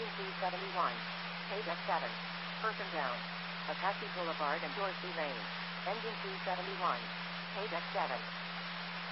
Engine 271. Paydeck 7. Person down. Apache Boulevard and Dorsey Lane. Engine 271. Paydeck 7.